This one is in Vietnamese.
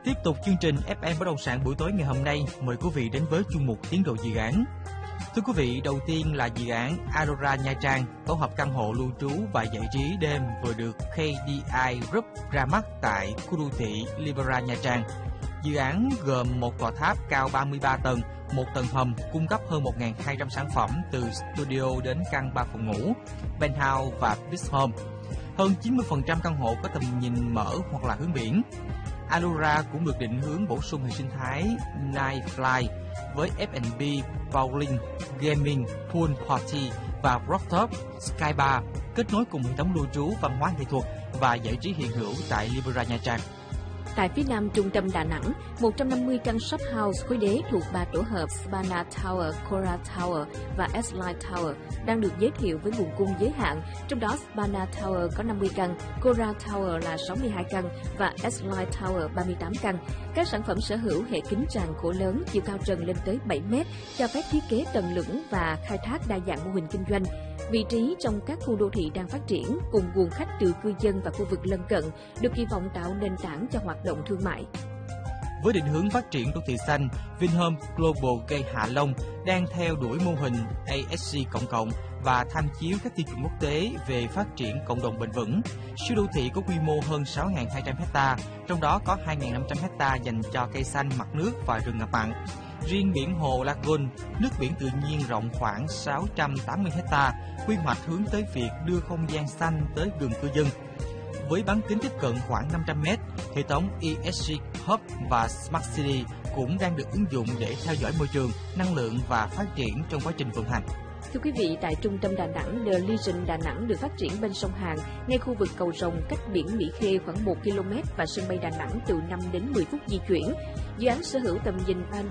Tiếp tục chương trình FM Bất động sản buổi tối ngày hôm nay, mời quý vị đến với chuyên mục tiến độ dự án. Thưa quý vị, đầu tiên là dự án Aurora Nha Trang, tổ hợp căn hộ lưu trú và giải trí đêm vừa được KDI Group ra mắt tại khu đô thị Libera Nha Trang. Dự án gồm một tòa tháp cao 33 tầng, một tầng hầm cung cấp hơn 1.200 sản phẩm từ studio đến căn 3 phòng ngủ, penthouse và beach home. Hơn 90% căn hộ có tầm nhìn mở hoặc là hướng biển. Aurora cũng được định hướng bổ sung hệ sinh thái Nightfly với F&B, bowling, gaming, pool party và rooftop sky bar, kết nối cùng hệ thống lưu trú văn hóa nghệ thuật và giải trí hiện hữu tại Libera Nha Trang. Tại phía nam trung tâm Đà Nẵng, 150 căn shop house khối đế thuộc 3 tổ hợp Spana Tower, Cora Tower và S-Line Tower đang được giới thiệu với nguồn cung giới hạn, trong đó Spana Tower có 50 căn, Cora Tower là 62 căn và S-Line Tower 38 căn. Các sản phẩm sở hữu hệ kính tràn cổ lớn, chiều cao trần lên tới 7 m, cho phép thiết kế tầng lửng và khai thác đa dạng mô hình kinh doanh. Vị trí trong các khu đô thị đang phát triển cùng nguồn khách từ cư dân và khu vực lân cận được kỳ vọng tạo nền tảng cho hoạt động thương mại. Với định hướng phát triển đô thị xanh, Vinhome Global Gay Hạ Long đang theo đuổi mô hình ASC cộng và tham chiếu các tiêu chuẩn quốc tế về phát triển cộng đồng bền vững. Siêu đô thị có quy mô hơn 6.200 ha, trong đó có 2.500 ha dành cho cây xanh, mặt nước và rừng ngập mặn. Riêng biển hồ Lagoon, nước biển tự nhiên rộng khoảng 680 ha, quy hoạch hướng tới việc đưa không gian xanh tới gần cư dân. Với bán kính tiếp cận khoảng 500 m, hệ thống ESG Hub và Smart City cũng đang được ứng dụng để theo dõi môi trường, năng lượng và phát triển trong quá trình vận hành. Thưa quý vị, tại trung tâm Đà Nẵng, The Legion Đà Nẵng được phát triển bên sông Hàn, ngay khu vực cầu Rồng cách biển Mỹ Khê khoảng 1 km và sân bay Đà Nẵng từ 5 đến 10 phút di chuyển. Dự án sở hữu tầm nhìn